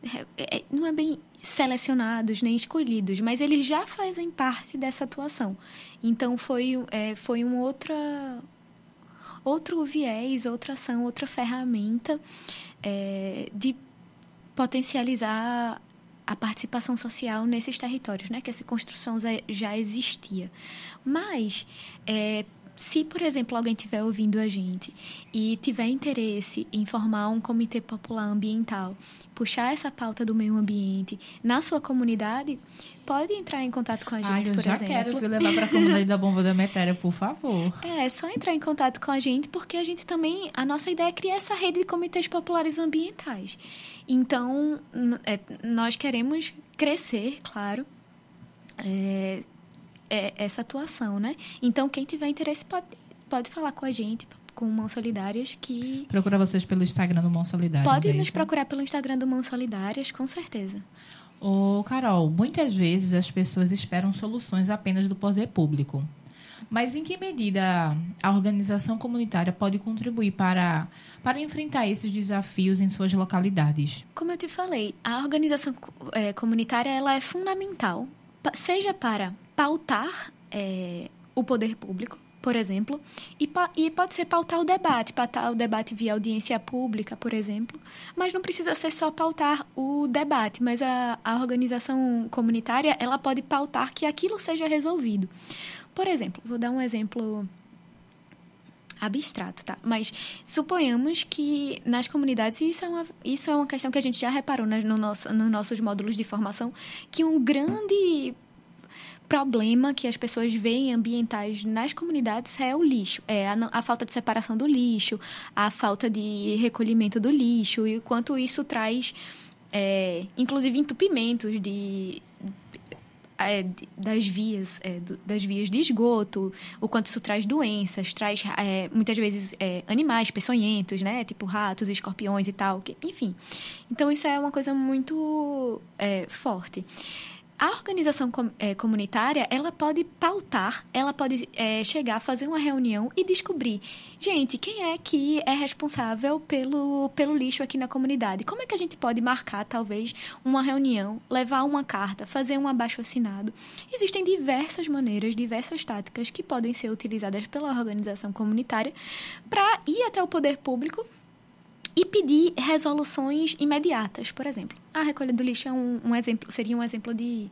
não é bem selecionados nem escolhidos, mas eles já fazem parte dessa atuação. Então, foi outro viés, outra ação, outra ferramenta de potencializar a participação social nesses territórios, né? Que essa construção já existia. Mas, se, por exemplo, alguém estiver ouvindo a gente e tiver interesse em formar um comitê popular ambiental, puxar essa pauta do meio ambiente na sua comunidade, pode entrar em contato com a gente, por exemplo. Eu já quero levar para a comunidade da Bomba da Metéria, por favor. É só entrar em contato com a gente, porque a gente também, a nossa ideia é criar essa rede de comitês populares ambientais. Então, nós queremos crescer, claro, essa atuação, né? Então, quem tiver interesse pode falar com a gente, com Mãos Solidárias, que... Procura vocês pelo Instagram do Mãos Solidárias. Pode nos procurar pelo Instagram do Mãos Solidárias, com certeza. Carol, muitas vezes as pessoas esperam soluções apenas do poder público. Mas em que medida a organização comunitária pode contribuir para enfrentar esses desafios em suas localidades? Como eu te falei, a organização comunitária ela é fundamental, seja para pautar o poder público, por exemplo, e pode ser pautar o debate via audiência pública, por exemplo, mas não precisa ser só pautar o debate, mas a organização comunitária ela pode pautar que aquilo seja resolvido. Por exemplo, vou dar um exemplo abstrato, tá? Mas suponhamos que nas comunidades, isso é uma questão que a gente já reparou nos nossos módulos de formação, que um grande problema que as pessoas veem ambientais nas comunidades é o lixo, a falta de separação do lixo, a falta de recolhimento do lixo e o quanto isso traz, inclusive, entupimentos das vias de esgoto, o quanto isso traz doenças, traz muitas vezes animais peçonhentos, né, tipo ratos, escorpiões e tal, enfim. Então, isso é uma coisa muito forte. A organização comunitária, ela pode pautar, ela pode chegar a fazer uma reunião e descobrir, gente, quem é que é responsável pelo lixo aqui na comunidade? Como é que a gente pode marcar, talvez, uma reunião, levar uma carta, fazer um abaixo-assinado? Existem diversas maneiras, diversas táticas que podem ser utilizadas pela organização comunitária para ir até o poder público e pedir resoluções imediatas, por exemplo. A recolha do lixo é um exemplo, seria um exemplo de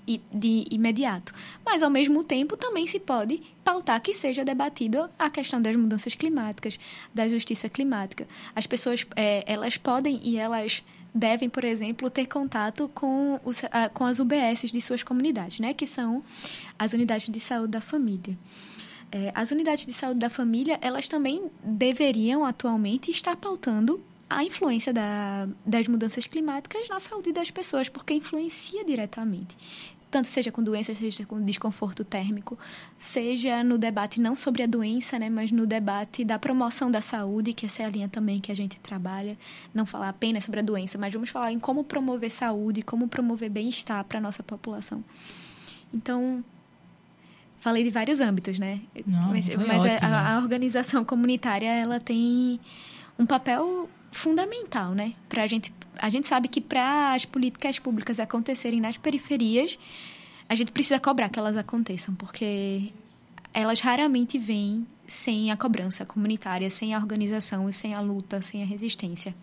imediato. Mas, ao mesmo tempo, também se pode pautar que seja debatido a questão das mudanças climáticas, da justiça climática. As pessoas, elas podem e elas devem, por exemplo, ter contato com as UBSs de suas comunidades, né? Que são as unidades de saúde da família. As unidades de saúde da família, elas também deveriam, atualmente, estar pautando a influência das mudanças climáticas na saúde das pessoas, porque influencia diretamente. Tanto seja com doenças, seja com desconforto térmico, seja no debate não sobre a doença, né, mas no debate da promoção da saúde, que essa é a linha também que a gente trabalha. Não falar apenas sobre a doença, mas vamos falar em como promover saúde, como promover bem-estar para a nossa população. Então, falei de vários âmbitos, né? Mas a organização comunitária, ela tem um papel fundamental, né? A gente sabe que para as políticas públicas acontecerem nas periferias, a gente precisa cobrar que elas aconteçam, porque elas raramente vêm sem a cobrança comunitária, sem a organização, sem a luta, sem a resistência.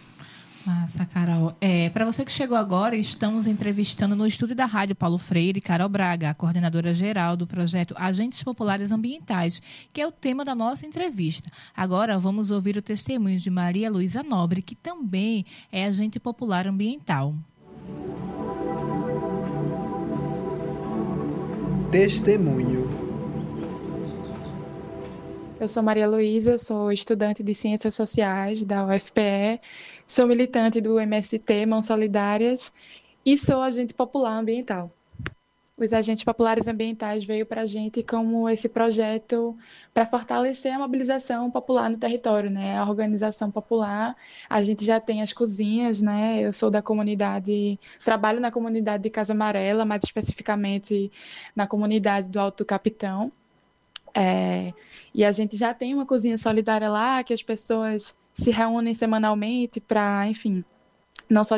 Massa, Carol. Para você que chegou agora, estamos entrevistando no estúdio da Rádio Paulo Freire, Carol Braga, a coordenadora geral do projeto Agentes Populares Ambientais, que é o tema da nossa entrevista. Agora vamos ouvir o testemunho de Maria Luísa Nobre, que também é agente popular ambiental. Testemunho. Eu sou Maria Luísa, sou estudante de Ciências Sociais da UFPE, sou militante do MST Mãos Solidárias e sou agente popular ambiental. Os agentes populares ambientais veio para a gente como esse projeto para fortalecer a mobilização popular no território, né? A organização popular, a gente já tem as cozinhas, né? Eu sou da comunidade, trabalho na comunidade de Casa Amarela, mais especificamente na comunidade do Alto Capitão. E a gente já tem uma cozinha solidária lá, que as pessoas se reúnem semanalmente para, enfim, não só